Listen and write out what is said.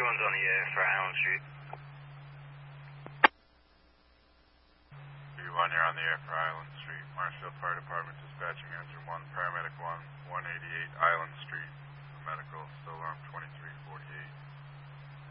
Everyone's on the air for Allen Street. B1, you're on the air for Island Street. Marshfield Fire Department dispatching engine 1, paramedic 1, 188 Island Street. Medical, still around 2348.